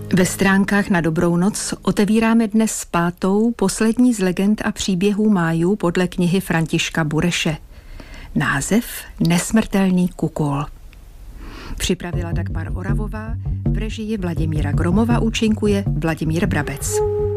Ve stránkách na Dobrou noc otevíráme dnes 5., poslední z legend a příběhů májů podle knihy Františka Bureše. Název Nesmrtelný kukol. Připravila Dagmar Oravová, v režii Vladimíra Gromova účinkuje Vladimír Brabec.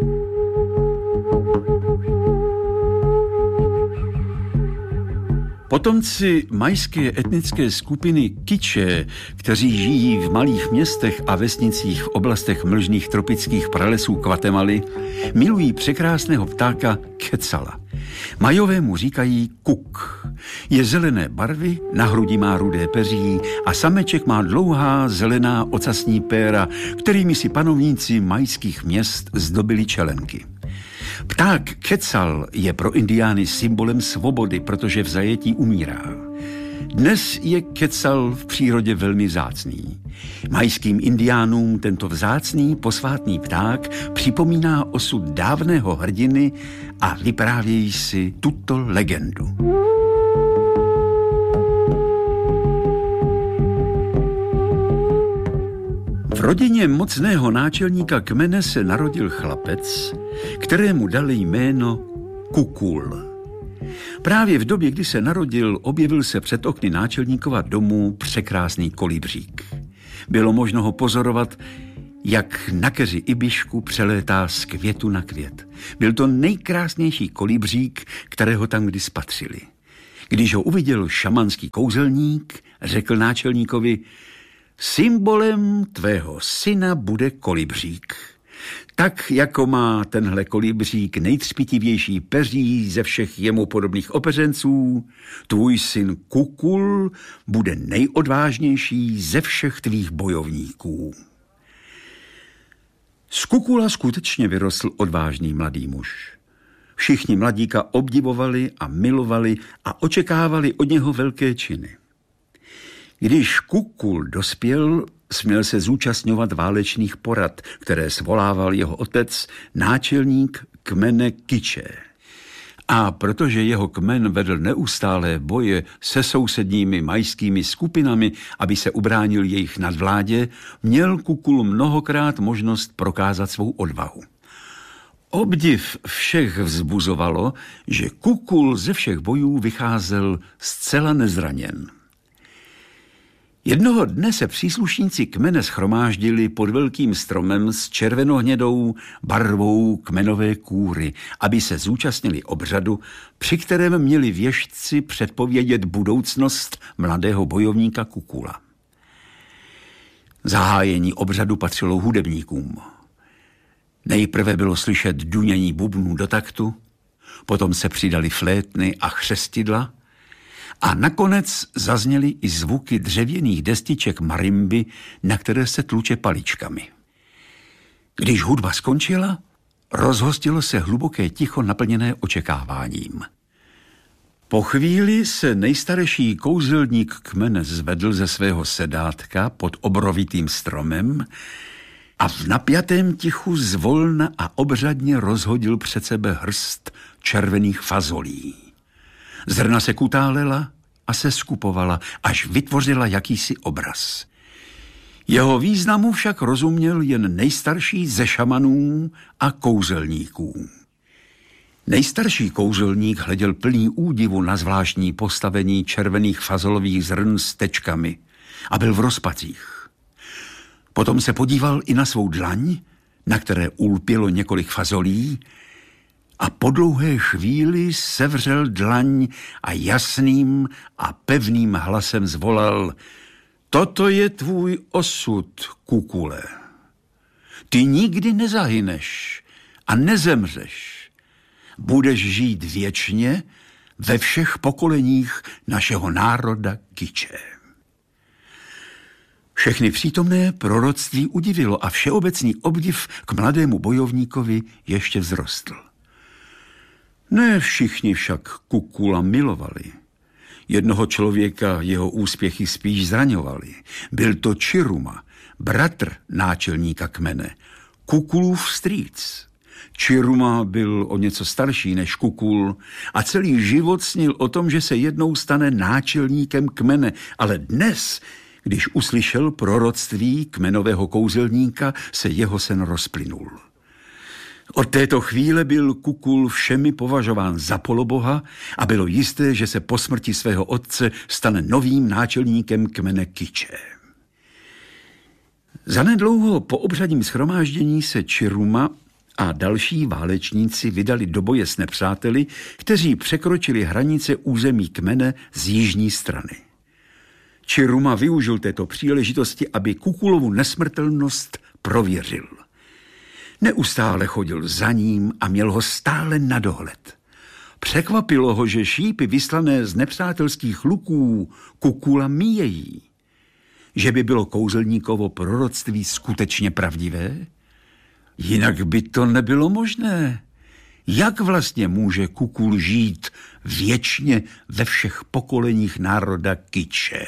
Potomci majské etnické skupiny Kiče, kteří žijí v malých městech a vesnicích v oblastech mlžných tropických pralesů Guatemaly, milují překrásného ptáka Quetzala. Majové mu říkají kuk. Je zelené barvy, na hrudi má rudé peří a sameček má dlouhá zelená ocasní péra, kterými si panovníci majských měst zdobili čelenky. Pták Quetzal je pro indiány symbolem svobody, protože v zajetí umírá. Dnes je Quetzal v přírodě velmi vzácný. Majským indiánům tento vzácný posvátný pták připomíná osud dávného hrdiny a vyprávějí si tuto legendu. V rodině mocného náčelníka kmene se narodil chlapec, kterému dali jméno Kukul. Právě v době, kdy se narodil, objevil se před okny náčelníkova domu překrásný kolibřík. Bylo možno ho pozorovat, jak na keři ibišku přelétá z květu na květ. Byl to nejkrásnější kolibřík, kterého tam kdy spatřili. Když ho uviděl šamanský kouzelník, řekl náčelníkovi: symbolem tvého syna bude kolibřík. Tak, jako má tenhle kolibřík nejtřpitivější peří ze všech jemu podobných opeřenců, tvůj syn Kukul bude nejodvážnější ze všech tvých bojovníků. Z Kukula skutečně vyrostl odvážný mladý muž. Všichni mladíka obdivovali a milovali a očekávali od něho velké činy. Když Kukul dospěl, směl se zúčastňovat válečných porad, které svolával jeho otec, náčelník kmene Kiče. A protože jeho kmen vedl neustálé boje se sousedními majskými skupinami, aby se ubránil jejich nadvládě, měl Kukul mnohokrát možnost prokázat svou odvahu. Obdiv všech vzbuzovalo, že Kukul ze všech bojů vycházel zcela nezraněn. Jednoho dne se příslušníci kmene shromáždili pod velkým stromem s červenohnědou barvou kmenové kůry, aby se zúčastnili obřadu, při kterém měli věštci předpovědět budoucnost mladého bojovníka Kukula. Zahájení obřadu patřilo hudebníkům. Nejprve bylo slyšet dunění bubnů do taktu, potom se přidali flétny a chřestidla, a nakonec zazněly i zvuky dřevěných destiček marimby, na které se tluče paličkami. Když hudba skončila, rozhostilo se hluboké ticho naplněné očekáváním. Po chvíli se nejstarší kouzelník kmene zvedl ze svého sedátka pod obrovitým stromem a v napjatém tichu zvolna a obřadně rozhodil před sebe hrst červených fazolí. Zrna se kutálela a se skupovala, až vytvořila jakýsi obraz. Jeho významu však rozuměl jen nejstarší ze šamanů a kouzelníků. Nejstarší kouzelník hleděl plný údivu na zvláštní postavení červených fazolových zrn s tečkami a byl v rozpacích. Potom se podíval i na svou dlaň, na které ulpělo několik fazolí, a po dlouhé chvíli sevřel dlaň a jasným a pevným hlasem zvolal: toto je tvůj osud, Kukule. Ty nikdy nezahyneš a nezemřeš. Budeš žít věčně ve všech pokoleních našeho národa Kiče. Všechny přítomné proroctví udivilo a všeobecný obdiv k mladému bojovníkovi ještě vzrostl. Ne všichni však Kukula milovali. Jednoho člověka jeho úspěchy spíš zraňovaly. Byl to Čiruma, bratr náčelníka kmene, Kukulův strýc. Čiruma byl o něco starší než Kukul a celý život snil o tom, že se jednou stane náčelníkem kmene, ale dnes, Když uslyšel proroctví kmenového kouzelníka, se jeho sen rozplynul. Od této chvíle byl Kukul všemi považován za poloboha a bylo jisté, že se po smrti svého otce stane novým náčelníkem kmene Kiče. Zanedlouho po obřadním shromáždění se Čiruma a další válečníci vydali do boje s nepřáteli, kteří překročili hranice území kmene z jižní strany. Čiruma využil této příležitosti, aby Kukulovu nesmrtelnost prověřil. Neustále chodil za ním a měl ho stále na dohled. Překvapilo ho, že šípy vyslané z nepřátelských luků Kukula míjejí. Že by bylo kouzelníkovo proroctví skutečně pravdivé? Jinak by to nebylo možné. Jak vlastně může Kukul žít věčně ve všech pokoleních národa Kiče?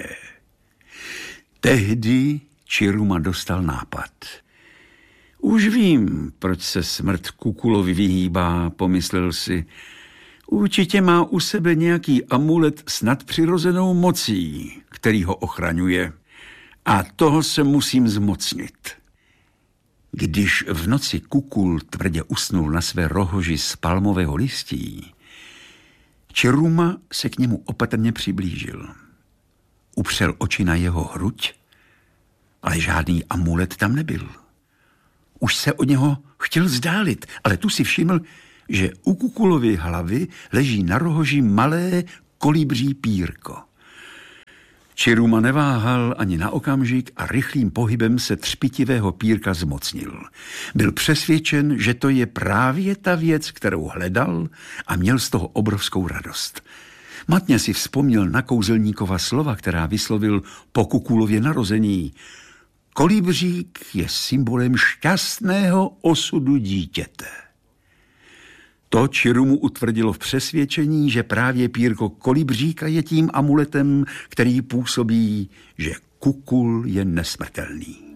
Tehdy Čiruma dostal nápad. Už vím, proč se smrt Kukulovi vyhýbá, pomyslel si. Určitě má u sebe nějaký amulet s nadpřirozenou mocí, který ho ochraňuje. A toho se musím zmocnit. Když v noci Kukul tvrdě usnul na své rohoži z palmového listí, Čiruma se k němu opatrně přiblížil. Upřel oči na jeho hruď, ale žádný amulet tam nebyl. Už se od něho chtěl vzdálit, ale tu si všiml, že u Kukulovy hlavy leží na rohoži malé kolibří pírko. Čiruma neváhal ani na okamžik a rychlým pohybem se třpitivého pírka zmocnil. Byl přesvědčen, že to je právě ta věc, kterou hledal, a měl z toho obrovskou radost. Matně si vzpomněl na kouzelníkova slova, která vyslovil po Kukulově narození. Kolibřík je symbolem šťastného osudu dítěte. To Čirumu utvrdilo v přesvědčení, že právě pírko kolibříka je tím amuletem, který působí, že Kukul je nesmrtelný.